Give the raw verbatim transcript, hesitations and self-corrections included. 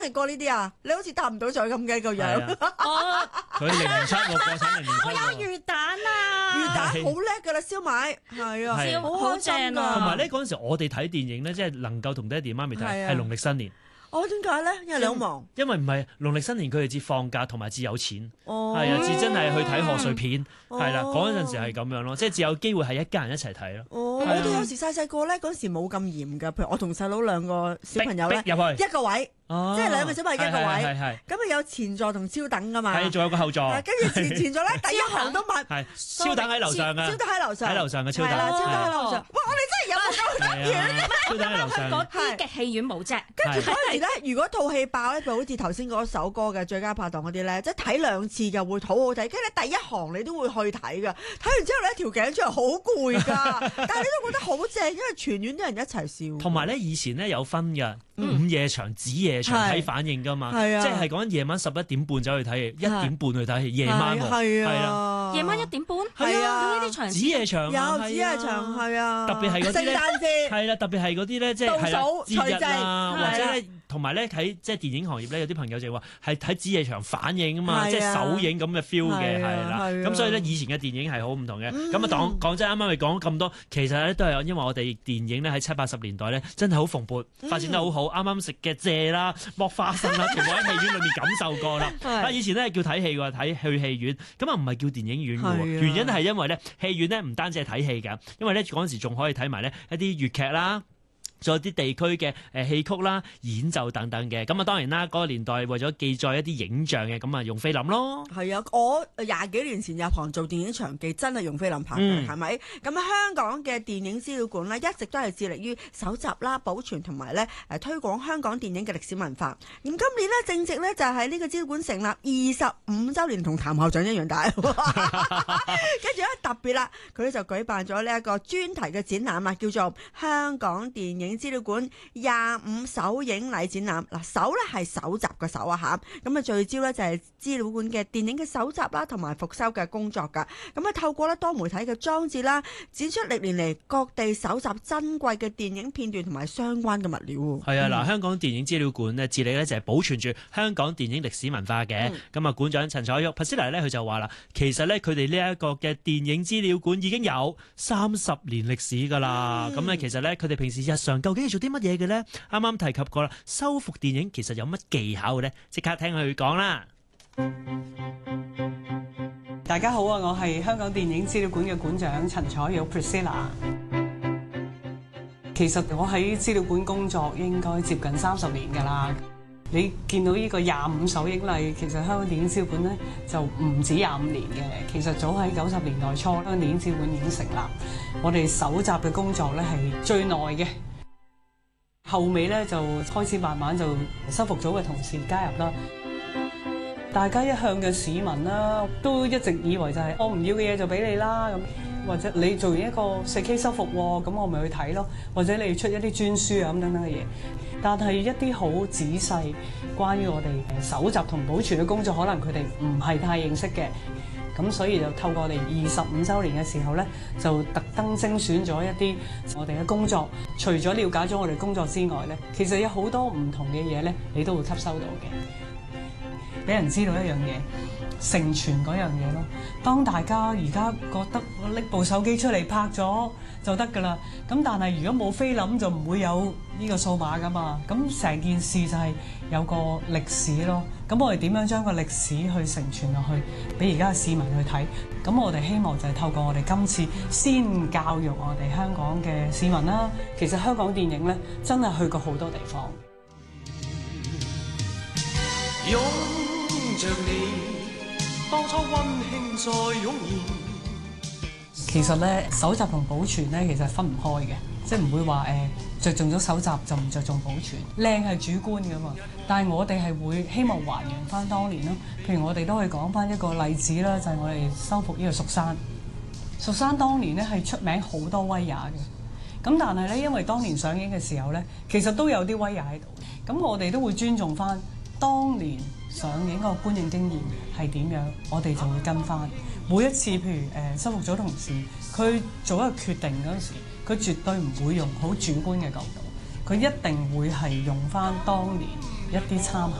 係過呢啲啊？你好似答唔到嘴咁嘅個樣。 哦，佢零零七喎，過產零零七。 我有魚蛋啊！ 魚蛋好叻㗎啦，燒賣係啊， 係好好正啊！ 同埋咧嗰陣時，我哋睇電影咧，即係能夠同爹哋媽咪睇係農曆新年。 哦，點解咧？因為你好忙。 因為唔係農曆新年，佢哋至放假同埋至有錢。 哦， 係啊，至真係去睇賀歲片。 哦， 係啦，嗰陣時係咁樣咯，即係至有機會係一家人一齊睇咯。 哦，我哋有時細細個咧嗰時冇咁嚴㗎，譬如我同細佬兩個小朋友咧， 逼入去一個位。哦、即係兩個小朋友一個位，咁啊有前座同超等噶嘛， 係仲有個後座， 跟住前前座咧第一行都買， 係超等喺樓上嘅， 超等喺樓上， 喺樓上嘅超等， 係啦，超等喺樓上，哇！我哋真係有冇咁遠？ 超等喺樓上， 嗰啲嘅戲院冇啫。 跟住嗰陣時咧，如果套戲爆咧，就好似頭先嗰首歌嘅最佳拍檔嗰啲咧，即係睇兩次就會好好睇，跟住第一行你都會去睇㗎，睇完之後咧條頸出嚟好攰㗎，但係你都覺得好正，因為全院啲人一齊笑。 同埋咧以前咧有分㗎，午夜場、子夜場睇反應㗎嘛，即係講夜晚十一點半走去睇戲，一點半去睇戲，夜晚喎，係啊， 夜晚一點半， 係啊， 呢啲場子夜場有子夜場係啊， 特別係嗰啲咧， 聖誕節係啦，特別係嗰啲咧，即係係啦，節日啊，或者咧。同埋咧睇即係電影行業咧，有啲朋友就話係睇子夜場反應啊嘛，即係首映咁嘅 feel 嘅係啦。咁所以咧以前嘅電影係好唔同嘅。咁啊講講真，啱啱咪講咁多，其實咧都係因為我哋電影咧喺七八十年代咧真係好蓬勃，發展得好好。啱啱食嘅蔗啦、剝花生啦，全部喺戲院裏面感受過啦。啊以前咧叫睇戲喎，睇去戲院，咁啊唔係叫電影院嘅喎。原因係因為咧戲院咧唔單止係睇戲㗎，因為咧嗰陣時仲可以睇埋咧一啲粵劇啦。仲有啲地區嘅誒戲曲啦、演奏等等嘅，咁啊當然啦，嗰、那個年代為咗記載一啲影像嘅，咁啊用菲林咯。係啊，我廿幾年前入行做電影場記，真係用菲林拍嘅，係咪、嗯？咁香港嘅電影資料館呢，一直都係致力於搜集啦、保存同埋咧誒推廣香港電影嘅歷史文化。咁今年呢，正值呢就係呢個資料館成立二十五週年，同譚校長一樣大。跟住咧特別啦，佢就舉辦咗呢一個專題嘅展覽啊，叫做香港電影資料館廿五首映禮展覽。嗱，搜咧係搜集嘅搜啊吓，咁啊聚焦咧就係資料館嘅電影嘅搜集啦，同埋復修嘅工作噶。咁啊透過咧多媒體嘅裝置啦，展出歷年嚟各地搜集珍貴嘅電影片段同埋相關嘅物料。係啊，嗱、嗯，香港電影資料館咧致力咧就係保存住香港電影歷史文化嘅。咁啊、嗯，館長陳彩玉 Priscilla 咧佢就話啦，其實咧佢哋呢一個嘅電影資料館已經有三十年歷史噶啦。咁咧、嗯、其實咧佢哋平時日常究竟係做啲乜嘢嘅咧？啱啱提及過啦，修復電影其實有乜技巧嘅咧？即刻聽佢講啦！ 大家好啊，我係香港電影資料館嘅館長陳彩玉 Priscilla。其實我喺資料館工作應該接近三十年㗎啦。你見到呢個廿五首映禮，其實香港電影資料館咧就唔止廿五年嘅。其實早喺九十年代初，香港電影資料館已經成立。我哋搜集嘅工作咧係最耐嘅。後尾咧就開始慢慢就修復組嘅同事加入啦。大家一向嘅市民啦，都一直以為就係我唔要嘅嘢就俾你啦咁，或者你做完一個四 K 修復喎，咁我咪去睇咯，或者你出一啲專書啊咁等等嘅嘢。但係一啲好仔細關於我哋搜集同保存嘅工作，可能佢哋唔係太認識嘅。咁所以就透過我哋二十五週年嘅時候咧，就特登精選咗一啲我哋嘅工作。除咗了解咗我哋工作之外咧，其實有好多唔同嘅嘢咧，你都會吸收到嘅。俾人知道一樣嘢，承傳嗰樣嘢咯。當大家而家覺得我拎部手機出嚟拍咗就得㗎啦，咁但係如果冇菲林就唔會有呢個數碼㗎嘛。咁成件事就係有個歷史咯。咁我哋點樣將個歷史去承傳落去，俾而家嘅市民去睇？咁我哋希望就係透過我哋今次先教育我哋香港嘅市民啦。其實香港電影咧真係去過好多地方。擁着你，當初溫馨再湧現。其實咧，搜集同保存咧，其實分唔開嘅，即係唔會話誒着重咗搜集就唔着重保存。靚係主觀噶嘛，但係我哋係會希望還原翻當年咯。譬如我哋都可以講翻一個例子啦，就係、是、我哋修復呢個蜀山。蜀山當年咧係出名好多威亞嘅，咁但係咧因為當年上映嘅時候咧，其實都有啲威亞喺度。咁我哋都會尊重翻當年上映個觀影經驗係點樣，我哋就會跟翻。每一次譬如誒、呃、修復組同事，佢做一個決定嗰陣時，佢絕對唔會用好主觀嘅角度， 佢一定會係用翻當年一啲參考